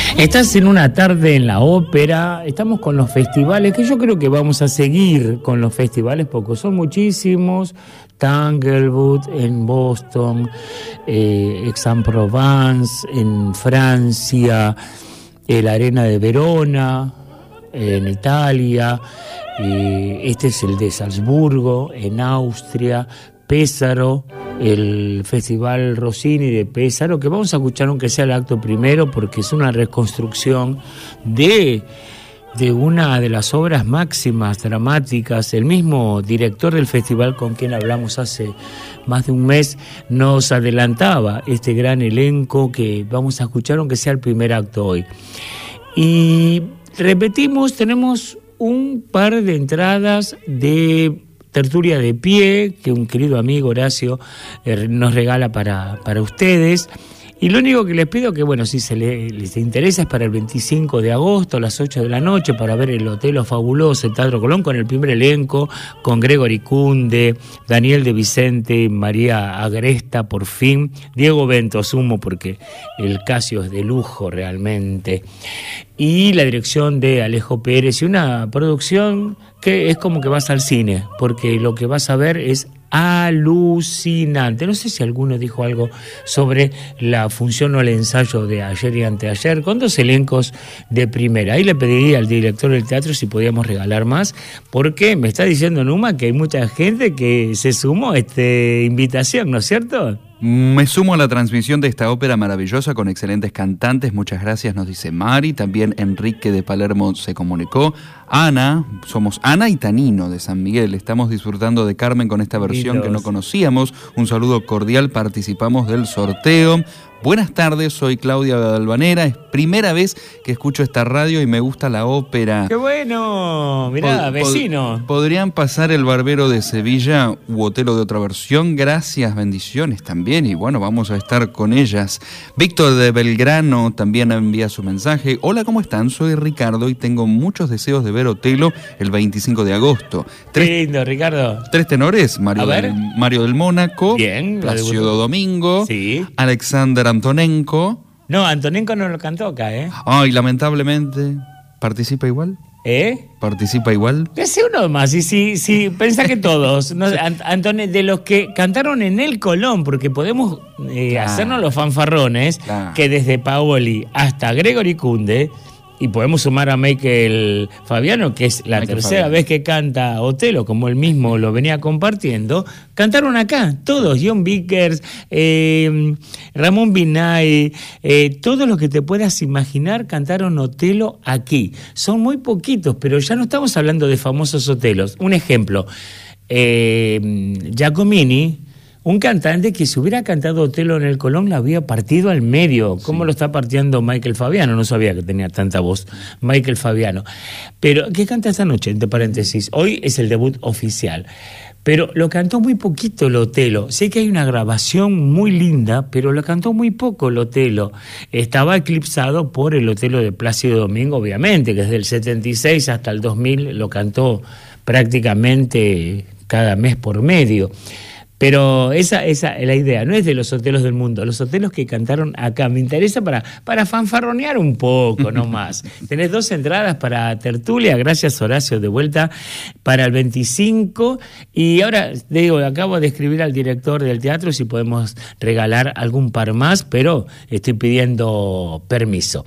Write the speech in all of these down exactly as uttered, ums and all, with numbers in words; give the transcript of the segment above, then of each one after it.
Estás en una tarde en la ópera, estamos con los festivales, que yo creo que vamos a seguir con los festivales porque son muchísimos. Tanglewood en Boston, eh, Aix-en-Provence en Francia, eh, la Arena de Verona en Italia, eh, este es el de Salzburgo en Austria, Pesaro, el Festival Rossini de Pesaro, que vamos a escuchar aunque sea el acto primero porque es una reconstrucción de... de una de las obras máximas dramáticas. El mismo director del festival con quien hablamos hace más de un mes nos adelantaba este gran elenco que vamos a escuchar aunque sea el primer acto hoy. Y repetimos, tenemos un par de entradas de tertulia de pie que un querido amigo Horacio eh, nos regala para, para ustedes. Y lo único que les pido que, bueno, si se le, les interesa es para el veinticinco de agosto a las ocho de la noche para ver el Otelo Fabuloso, el Teatro Colón, con el primer elenco, con Gregory Kunde, Daniel de Vicente, María Agresta, por fin, Diego Bento, sumo porque el Casio es de lujo realmente, y la dirección de Alejo Pérez, y una producción que es como que vas al cine, porque lo que vas a ver es alucinante. No sé si alguno dijo algo sobre la función o el ensayo de ayer y anteayer, con dos elencos de primera. Ahí le pediría al director del teatro si podíamos regalar más, porque me está diciendo Numa que hay mucha gente que se sumó a esta invitación, ¿no es cierto? Me sumo a la transmisión de esta ópera maravillosa con excelentes cantantes, muchas gracias, nos dice Mari. También Enrique de Palermo se comunicó. Ana, somos Ana y Tanino de San Miguel, estamos disfrutando de Carmen con esta versión Lindos. Que no conocíamos. Un saludo cordial, participamos del sorteo. Buenas tardes, soy Claudia Balvanera, es primera vez que escucho esta radio y me gusta la ópera. ¡Qué bueno! Mirá, pod- vecino. Pod- ¿Podrían pasar El Barbero de Sevilla u Otelo de otra versión? Gracias, bendiciones también, y bueno, vamos a estar con ellas. Víctor de Belgrano también envía su mensaje. Hola, ¿cómo están? Soy Ricardo y tengo muchos deseos de ver Otelo el veinticinco de agosto. Tres, lindo, Ricardo. Tres tenores, Mario, del, Mario del Mónaco, bien, Plácido Domingo, sí. Alexander Antonenko. No, Antonenko no lo cantó acá, ¿eh? Ay, lamentablemente, ¿participa igual? ¿Eh? ¿Participa igual? Que sea uno más, y si, si pensá que todos, no, Antone, de los que cantaron en el Colón, porque podemos eh, claro. hacernos los fanfarrones, claro. que desde Paoli hasta Gregory Kunde, y podemos sumar a Michael Fabiano, que es la Michael tercera Fabiano. vez que canta Otelo, como él mismo lo venía compartiendo, cantaron acá, todos, John Vickers, eh, Ramón Binay, eh, todos los que te puedas imaginar cantaron Otelo aquí. Son muy poquitos, pero ya no estamos hablando de famosos Otelos. Un ejemplo, eh, Giacomini, un cantante que si hubiera cantado Otelo en el Colón la había partido al medio. ¿Cómo sí. lo está partiendo Michael Fabiano? No sabía que tenía tanta voz Michael Fabiano. Pero, ¿qué canta esta noche? Entre paréntesis. Hoy es el debut oficial. Pero lo cantó muy poquito el Otelo. Sé que hay una grabación muy linda, pero lo cantó muy poco el Otelo. Estaba eclipsado por el Otelo de Plácido Domingo, obviamente, que desde el setenta y seis hasta el dos mil lo cantó prácticamente cada mes por medio. Pero esa es la idea, no es de los Otelos del mundo, los Otelos que cantaron acá. Me interesa para, para fanfarronear un poco, no más. Tenés dos entradas para tertulia, gracias Horacio, de vuelta, para el veinticinco. Y ahora, digo, acabo de escribir al director del teatro si podemos regalar algún par más, pero estoy pidiendo permiso.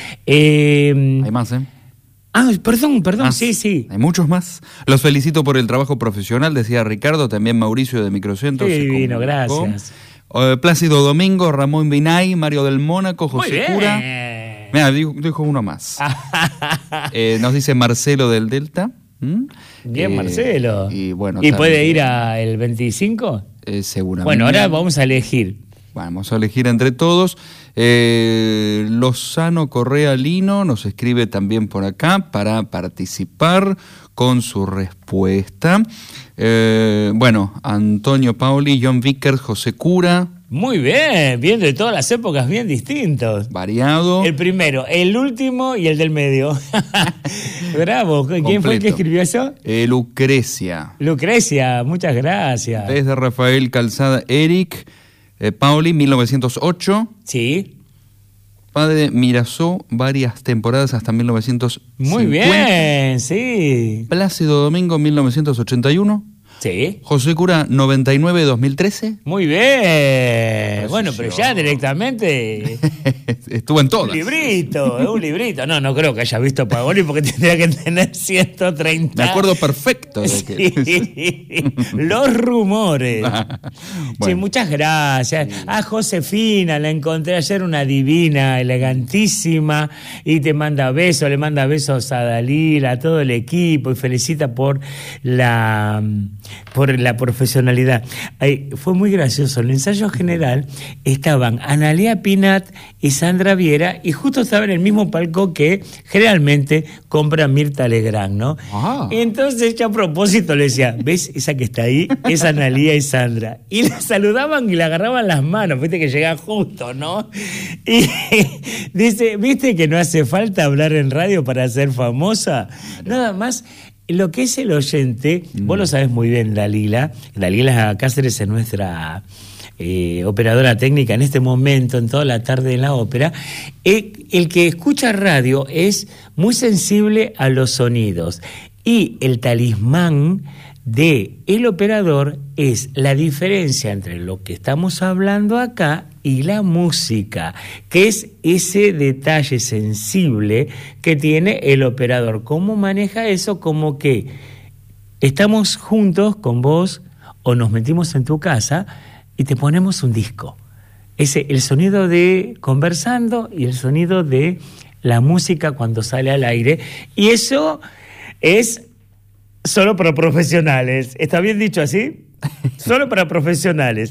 Eh, Hay más, ¿eh? Ah, perdón, perdón, más. sí, sí. Hay muchos más. Los felicito por el trabajo profesional, decía Ricardo, también Mauricio de Microcentro. Sí, divino, gracias. Uh, Plácido Domingo, Ramón Binay, Mario del Mónaco, José Cura. Mira, dijo, dijo uno más. eh, nos dice Marcelo del Delta. ¿Mm? Bien, eh, Marcelo. Y, bueno, ¿Y puede ir al veinticinco? Eh, seguramente. Bueno, ahora vamos a elegir. Vamos a elegir entre todos. Eh, Lozano Correa Lino nos escribe también por acá para participar con su respuesta. Eh, bueno, Antonio Paoli, John Vickers, José Cura. Muy bien, bien de todas las épocas, bien distintos. Variado. El primero, el último y el del medio. Bravo. ¿Quién Completo. Fue el que escribió eso? Eh, Lucrecia. Lucrecia, muchas gracias. Desde Rafael Calzada, Eric. Eh, Paoli, mil novecientos ocho. Sí. Padre Mirasó, varias temporadas hasta mil novecientos cincuenta. Muy bien, sí. Plácido Domingo, mil novecientos ochenta y uno. Sí. José Cura, noventa y nueve a dos mil trece. Muy bien. Bueno, pero ya directamente... Estuvo en todas. Un librito, es un librito. No, no creo que haya visto Pagoni porque tendría que tener ciento treinta. Me acuerdo perfecto de que... Sí. Los rumores. Bueno. Sí, muchas gracias. A Josefina, la encontré ayer, una divina, elegantísima, y te manda besos, le manda besos a Dalila, a todo el equipo, y felicita por la... por la profesionalidad. Ay, fue muy gracioso. En el ensayo general estaban Analía Pinat y Sandra Viera, y justo estaba en el mismo palco que generalmente compra Mirta Legrand, ¿no? Ah. Entonces yo a propósito le decía, ¿ves esa que está ahí? Es Analía y Sandra. Y la saludaban y le agarraban las manos, viste que llegan justo, ¿no? Y dice, ¿viste que no hace falta hablar en radio para ser famosa? Nada más... Lo que es el oyente, mm. vos lo sabés muy bien, Dalila. Dalila Cáceres es nuestra eh, operadora técnica en este momento, en toda la tarde en la ópera. El, el que escucha radio es muy sensible a los sonidos. Y el talismán de el operador es la diferencia entre lo que estamos hablando acá y la música, que es ese detalle sensible que tiene el operador. ¿Cómo maneja eso? Como que estamos juntos con vos o nos metimos en tu casa y te ponemos un disco. Ese, el sonido de conversando y el sonido de la música cuando sale al aire. Y eso es solo para profesionales. ¿Está bien dicho así? Solo para profesionales.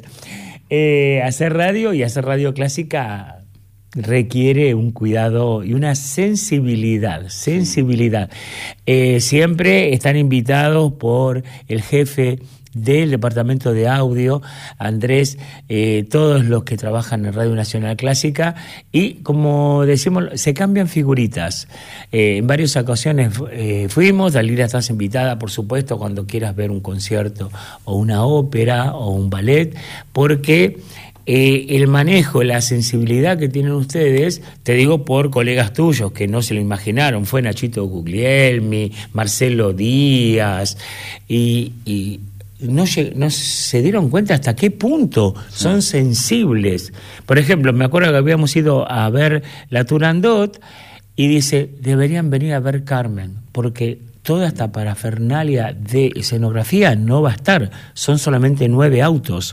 Eh, hacer radio y hacer radio clásica requiere un cuidado y una sensibilidad, sensibilidad. Eh, siempre están invitados por el jefe del departamento de audio, Andrés, eh, todos los que trabajan en Radio Nacional Clásica, y como decimos, se cambian figuritas. Eh, en varias ocasiones eh, fuimos, Dalila, estás invitada, por supuesto, cuando quieras ver un concierto o una ópera o un ballet, porque eh, el manejo, la sensibilidad que tienen ustedes, te digo por colegas tuyos que no se lo imaginaron, fue Nachito Guglielmi, Marcelo Díaz, y... y No, no se dieron cuenta hasta qué punto son sensibles. Por ejemplo, me acuerdo que habíamos ido a ver la Turandot y dice, deberían venir a ver Carmen, porque toda esta parafernalia de escenografía no va a estar, son solamente nueve autos.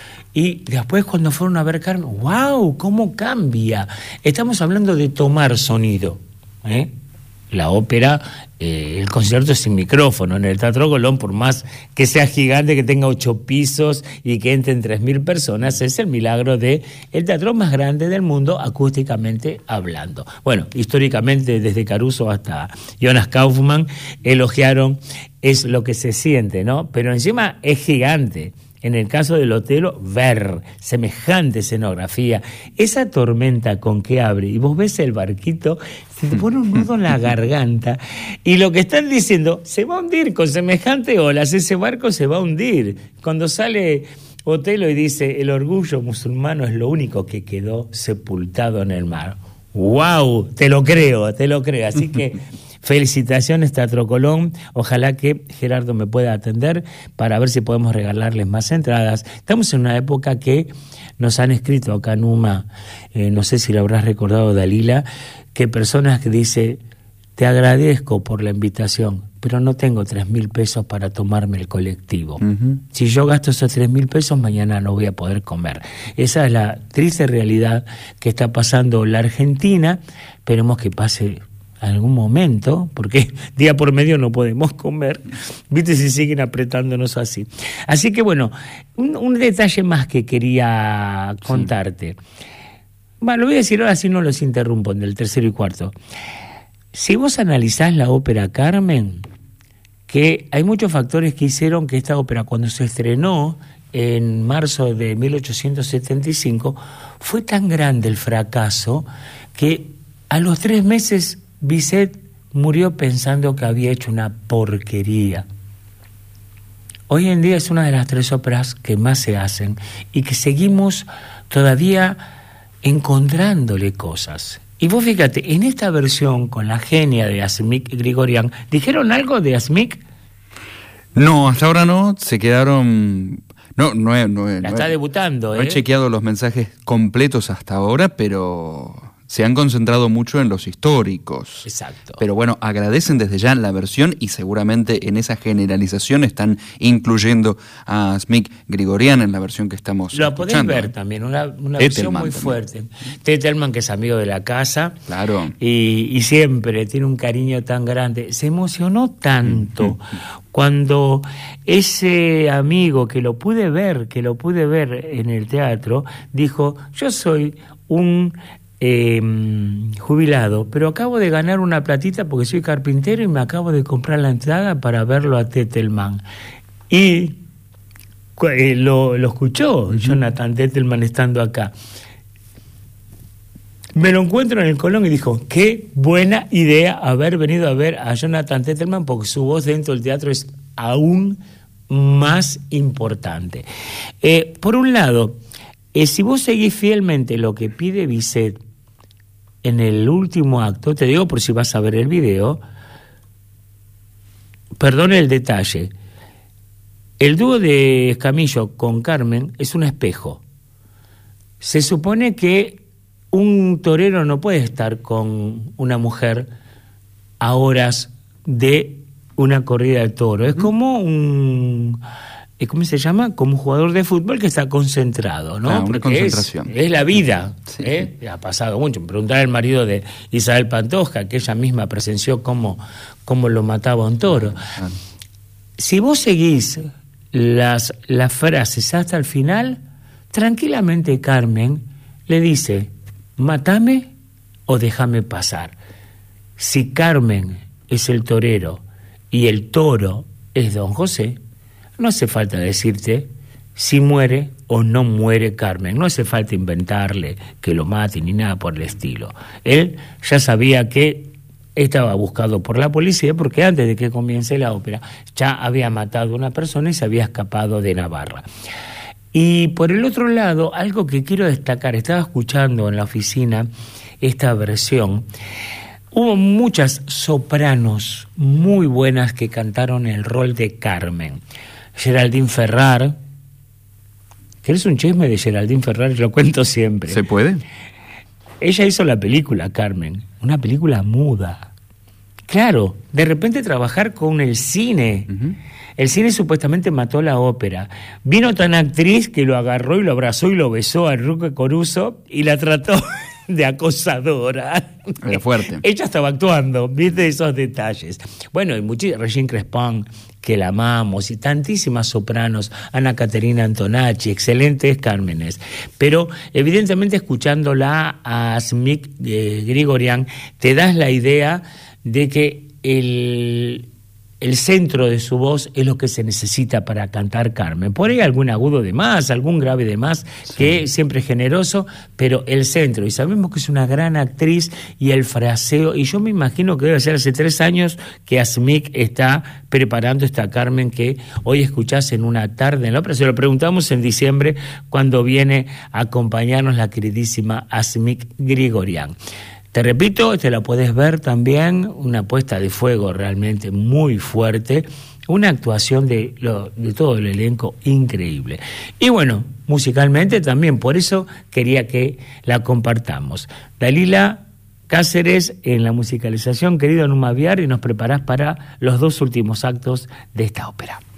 Y después cuando fueron a ver Carmen, ¡wow! ¿Cómo cambia? Estamos hablando de tomar sonido, ¿eh? La ópera, eh, el concierto es sin micrófono. En el Teatro Colón, por más que sea gigante, que tenga ocho pisos y que entren tres mil personas, es el milagro de el teatro más grande del mundo, acústicamente hablando. Bueno, históricamente, desde Caruso hasta Jonas Kaufmann, elogiaron, es lo que se siente, ¿no? Pero encima es gigante. En el caso del Otelo, ver semejante escenografía, esa tormenta con que abre, y vos ves el barquito, se te pone un nudo en la garganta, y lo que están diciendo, se va a hundir con semejante olas, ese barco se va a hundir. Cuando sale Otelo y dice, el orgullo musulmano es lo único que quedó sepultado en el mar. ¡Wow! Te lo creo, te lo creo. Así que... felicitaciones, Teatro Colón. Ojalá que Gerardo me pueda atender para ver si podemos regalarles más entradas. Estamos en una época que nos han escrito acá en UMA, eh, no sé si lo habrás recordado, Dalila, que personas que dicen, te agradezco por la invitación, pero no tengo tres mil pesos para tomarme el colectivo. Uh-huh. Si yo gasto esos tres mil pesos, mañana no voy a poder comer. Esa es la triste realidad que está pasando la Argentina. Esperemos que pase algún momento, porque día por medio no podemos comer, viste, si siguen apretándonos así. Así que bueno, un, un detalle más que quería contarte. Sí. Bueno, lo voy a decir ahora, si no los interrumpo, en el tercero y cuarto. Si vos analizás la ópera Carmen, que hay muchos factores que hicieron que esta ópera, cuando se estrenó en marzo de mil ochocientos setenta y cinco, fue tan grande el fracaso que a los tres meses Bizet murió pensando que había hecho una porquería. Hoy en día es una de las tres óperas que más se hacen y que seguimos todavía encontrándole cosas. Y vos fíjate, en esta versión con la genia de Asmik Grigorian, ¿dijeron algo de Asmik? No, hasta ahora no, se quedaron... No, no, he, no, he, La no está he, debutando, no ¿eh? he chequeado los mensajes completos hasta ahora, pero se han concentrado mucho en los históricos. Exacto. Pero bueno, agradecen desde ya la versión y seguramente en esa generalización están incluyendo a Asmik Grigorian en la versión que estamos Lo escuchando. podés ver también, una, una versión muy también. fuerte. Tettelman, que es amigo de la casa, Claro. y, y siempre tiene un cariño tan grande. Se emocionó tanto cuando ese amigo que lo pude ver, que lo pude ver en el teatro, dijo: yo soy un eh, jubilado, pero acabo de ganar una platita porque soy carpintero y me acabo de comprar la entrada para verlo a Tettelman. Y eh, lo, lo escuchó uh-huh. Jonathan Tettelman estando acá. Me lo encuentro en el Colón y dijo: qué buena idea haber venido a ver a Jonathan Tettelman, porque su voz dentro del teatro es aún más importante. Eh, por un lado, eh, si vos seguís fielmente lo que pide Bizet en el último acto, te digo por si vas a ver el video, perdón el detalle, el dúo de Escamillo con Carmen es un espejo. Se supone que un torero no puede estar con una mujer a horas de una corrida de toro. Es como un... ¿Cómo se llama? Como un jugador de fútbol que está concentrado, ¿no? Ah, una Porque concentración. Es, es la vida. Sí. ¿eh? Ha pasado mucho. Preguntar al marido de Isabel Pantoja, que ella misma presenció cómo, cómo lo mataba un toro. Ah. Si vos seguís las, las frases hasta el final, tranquilamente Carmen le dice: mátame o déjame pasar. Si Carmen es el torero y el toro es Don José, no hace falta decirte si muere o no muere Carmen. No hace falta inventarle que lo mate ni nada por el estilo. Él ya sabía que estaba buscado por la policía porque antes de que comience la ópera ya había matado a una persona y se había escapado de Navarra. Y por el otro lado, algo que quiero destacar, estaba escuchando en la oficina esta versión, hubo muchas sopranos muy buenas que cantaron el rol de Carmen. Geraldine Ferrar, ¿querés un chisme de Geraldine Ferrar? Lo cuento siempre. ¿Se puede? Ella hizo la película Carmen, una película muda. Claro, de repente trabajar con el cine. Uh-huh. El cine supuestamente mató la ópera. Vino tan actriz que lo agarró y lo abrazó y lo besó a Enrique Caruso y la trató de acosadora. Era fuerte. Ella estaba actuando, viste esos detalles. Bueno, y muchísimas, Regine Crespin, que la amamos, y tantísimas sopranos, Ana Caterina Antonacci, excelentes Cármenes. Pero evidentemente escuchándola a Asmik eh, Grigorian, te das la idea de que el... el centro de su voz es lo que se necesita para cantar Carmen. Por ahí algún agudo de más, algún grave de más, sí, que siempre es generoso, pero el centro. Y sabemos que es una gran actriz y el fraseo, y yo me imagino que debe ser hace tres años que Asmik está preparando esta Carmen que hoy escuchás en una tarde en la ópera. Se lo preguntamos en diciembre cuando viene a acompañarnos la queridísima Asmik Grigorian. Te repito, te la puedes ver también, una puesta de fuego realmente muy fuerte, una actuación de, lo, de todo el elenco increíble. Y bueno, musicalmente también, por eso quería que la compartamos. Dalila Cáceres en la musicalización, querido Numa Viar, y nos preparás para los dos últimos actos de esta ópera.